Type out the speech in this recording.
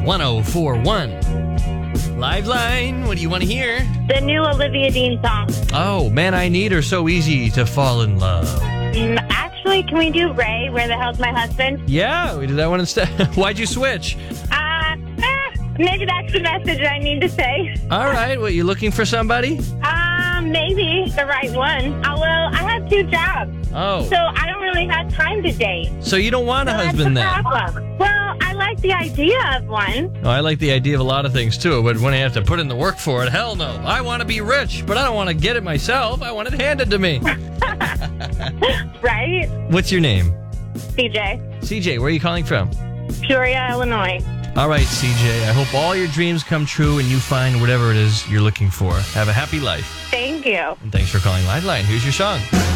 1041. Live line, what do you want to hear? The new Olivia Dean song. Oh, Man I Need Her, So Easy to Fall in Love. Actually, can we do Ray, Where the Hell's My Husband? Yeah, we did that one instead. Why'd you switch? Maybe that's the message I need to say. All right, what, you looking for somebody? Maybe the right one. Well, I have 2 jobs. Oh. So I don't really have time to date. So you don't want a husband then? That's the problem. Well, I like the idea of one. Oh, I like the idea of a lot of things too, but when I have to put in the work for it, hell no. I want to be rich, but I don't want to get it myself. I want it handed to me. Right? What's your name? CJ. CJ, where are you calling from? Peoria, Illinois. All right, CJ, I hope all your dreams come true and you find whatever it is you're looking for. Have a happy life. Thank you. And thanks for calling Liveline. Here's your song.